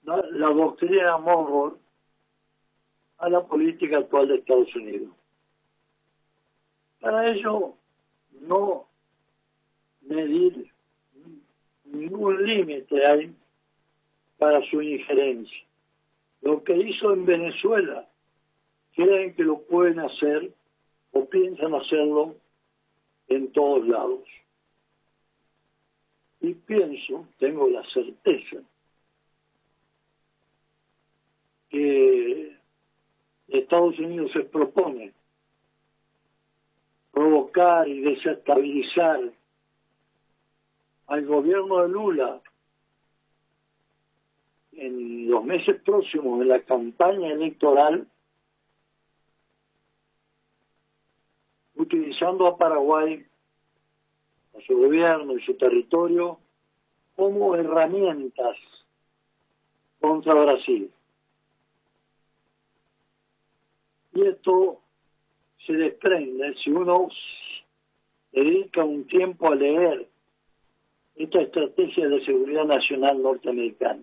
la doctrina Monroe a la política actual de Estados Unidos. Para ello, no medir ningún límite hay para su injerencia. Lo que hizo en Venezuela, creen que lo pueden hacer o piensan hacerlo en todos lados. Y pienso, tengo la certeza, que Estados Unidos se propone provocar y desestabilizar al gobierno de Lula en los meses próximos de la campaña electoral, utilizando a Paraguay, a su gobierno y su territorio, como herramientas contra Brasil. Y esto se desprende si uno dedica un tiempo a leer esta estrategia de seguridad nacional norteamericana.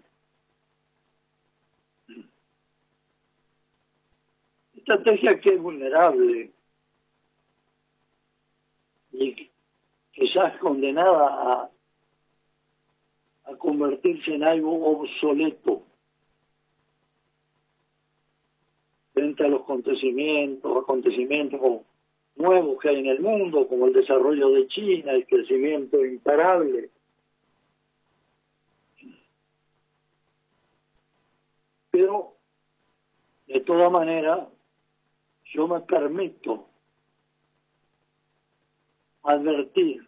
Estrategia que es vulnerable y quizás condenada a convertirse en algo obsoleto frente a los acontecimientos nuevos que hay en el mundo, como el desarrollo de China, el crecimiento imparable. Pero, de toda manera, yo me permito advertir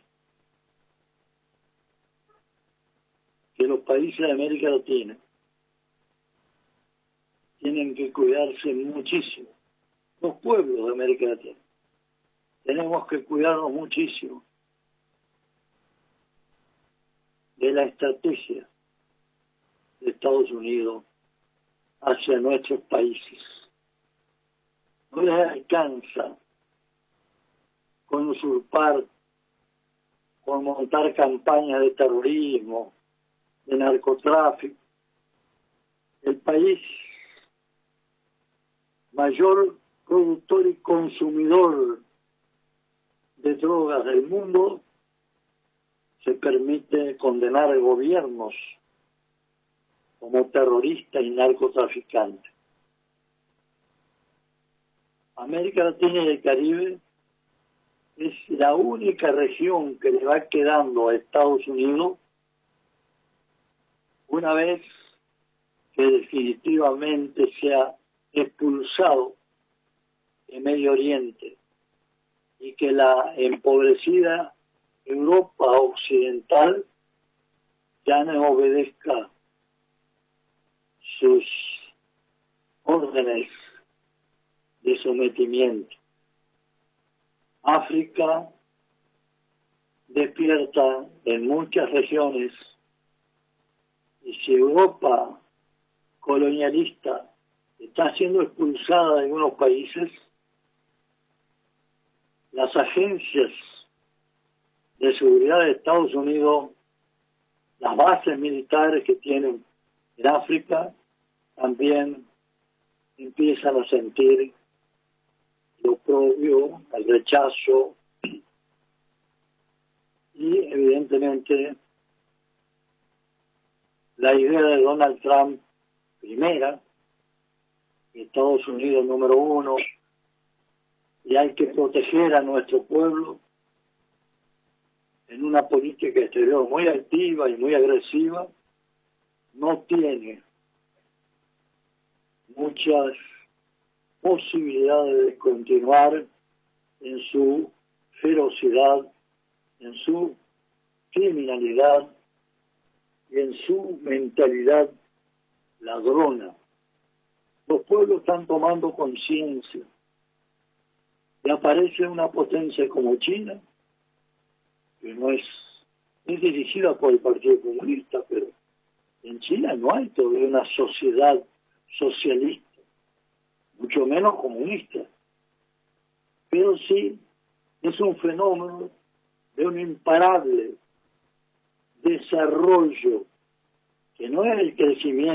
que los países de América Latina tienen que cuidarse muchísimo. Los pueblos de América Latina tenemos que cuidarnos muchísimo de la estrategia de Estados Unidos hacia nuestros países. No les alcanza con usurpar, con montar campañas de terrorismo, de narcotráfico. El país mayor productor y consumidor de drogas del mundo se permite condenar gobiernos como terroristas y narcotraficantes. América Latina y el Caribe es la única región que le va quedando a Estados Unidos una vez que definitivamente sea expulsado de Medio Oriente y que la empobrecida Europa occidental ya no obedezca sus órdenes de sometimiento. África despierta en muchas regiones y si Europa colonialista está siendo expulsada de algunos países, las agencias de seguridad de Estados Unidos, las bases militares que tienen en África, también empiezan a sentir lo propio, el rechazo y evidentemente la idea de Donald Trump, primera, Estados Unidos número uno, y hay que proteger a nuestro pueblo en una política exterior muy activa y muy agresiva, no tiene muchas posibilidades de continuar en su ferocidad, en su criminalidad y en su mentalidad ladrona. Los pueblos están tomando conciencia y aparece una potencia como China, que no es dirigida por el Partido Comunista, pero en China no hay todavía una sociedad socialista, mucho menos comunista, pero sí es un fenómeno de un imparable desarrollo que no es el crecimiento